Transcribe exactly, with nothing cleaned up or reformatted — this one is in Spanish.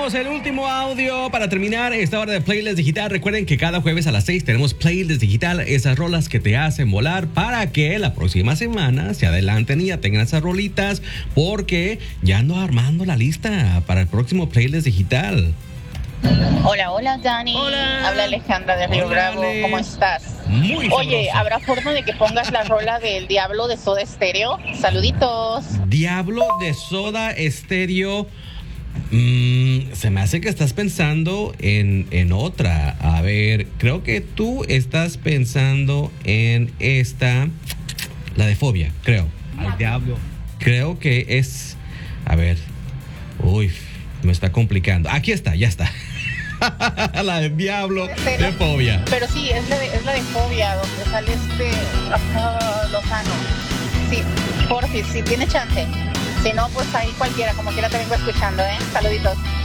tenemos el último audio para terminar esta hora de Playlist Digital. Recuerden que cada jueves a las seis tenemos Playlist Digital, esas rolas que te hacen volar para que la próxima semana se adelanten y ya tengan esas rolitas, porque ya ando armando la lista para el próximo Playlist Digital. Hola, hola Dani. Hola. Habla Alejandra de Río Hola, Bravo. Ale. ¿Cómo estás? Muy Oye, sabroso. ¿habrá forma de que pongas la rola del Diablo de Soda Stereo? Saluditos. Diablo de Soda Stereo. Mm, se me hace que estás pensando en, en otra. A ver, creo que tú estás pensando en esta, la de Fobia, creo. Al diablo. Creo que es, a ver, uy, me está complicando. Aquí está, ya está. La de Diablo de Fobia. Pero sí, es la de, es la de Fobia, donde sale este ah, Lozano. Sí, porfis, si tiene chance. Si no, pues ahí cualquiera, como quiera te vengo escuchando, ¿eh? Saluditos.